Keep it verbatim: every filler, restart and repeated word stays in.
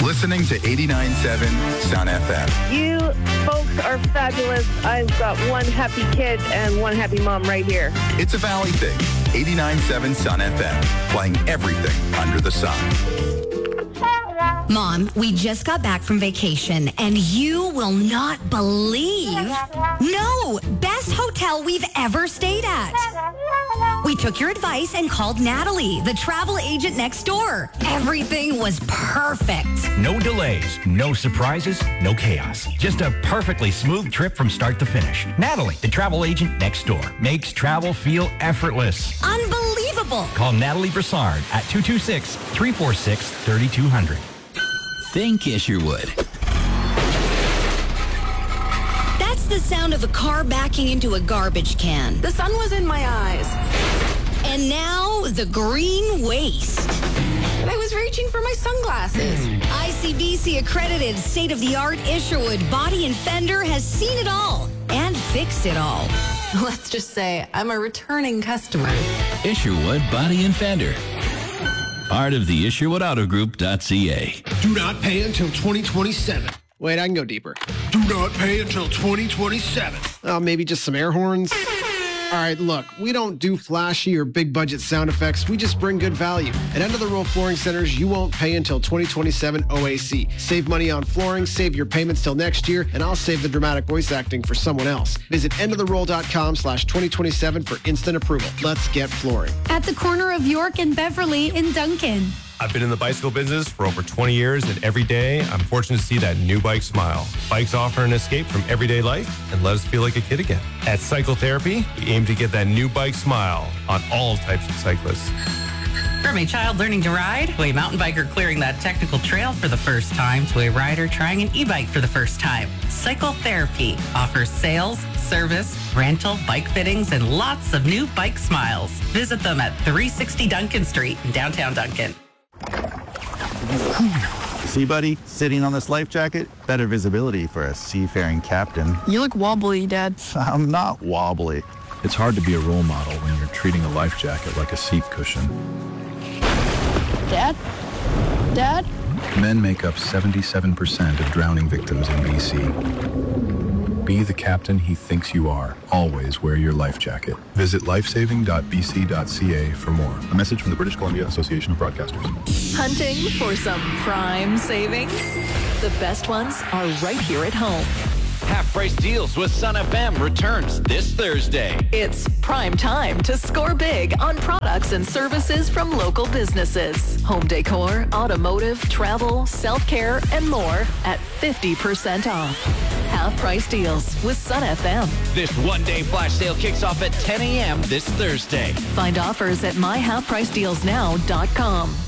listening to eighty-nine point seven Sun F M. You folks are fabulous. I've got one happy kid and one happy mom right here. It's a Valley thing. eighty-nine point seven Sun F M. Playing everything under the sun. Mom, we just got back from vacation, and you will not believe. No, best hotel we've ever stayed at. We took your advice and called Natalie, the travel agent next door. Everything was perfect. No delays, no surprises, no chaos. Just a perfectly smooth trip from start to finish. Natalie, the travel agent next door, makes travel feel effortless. Unbelievable. Call Natalie Brassard at two two six, three four six, three two zero zero. Think Isherwood. That's the sound of a car backing into a garbage can. The sun was in my eyes. And now the green waste. I was reaching for my sunglasses. I C B C accredited state-of-the-art Isherwood Body and Fender has seen it all and fixed it all. Let's just say I'm a returning customer. Isherwood Body and Fender. Part of the Isherwood Auto Group dot C A. Do not pay until twenty twenty-seven. Wait, I can go deeper. Do not pay until twenty twenty-seven. Oh, maybe just some air horns? All right, look, we don't do flashy or big budget sound effects. We just bring good value. At End of the Row Flooring Centers, you won't pay until twenty twenty-seven O A C. Save money on flooring, save your payments till next year, and I'll save the dramatic voice acting for someone else. Visit end of the roll dot com slash twenty twenty-seven for instant approval. Let's get flooring. At the corner of York and Beverly in Duncan. I've been in the bicycle business for over twenty years, and every day I'm fortunate to see that new bike smile. Bikes offer an escape from everyday life and let us feel like a kid again. At Cycle Therapy, we aim to get that new bike smile on all types of cyclists. From a child learning to ride, to a mountain biker clearing that technical trail for the first time, to a rider trying an e-bike for the first time, Cycle Therapy offers sales, service, rental, bike fittings, and lots of new bike smiles. Visit them at three sixty Duncan Street in downtown Duncan. See, buddy, sitting on this life jacket, better visibility for a seafaring captain. You look wobbly, Dad. I'm not wobbly. It's hard to be a role model when you're treating a life jacket like a seat cushion. Dad? Dad? Men make up seventy-seven percent of drowning victims in B C. Be the captain he thinks you are. Always wear your life jacket. Visit lifesaving dot b c dot c a for more. A message from the British Columbia Association of Broadcasters. Hunting for some prime savings? The best ones are right here at home. Half-price deals with Sun F M returns this Thursday. It's prime time to score big on products and services from local businesses. Home decor, automotive, travel, self-care, and more at fifty percent off. Half-price deals with Sun F M. This one-day flash sale kicks off at ten a.m. this Thursday. Find offers at my half price deals now dot com.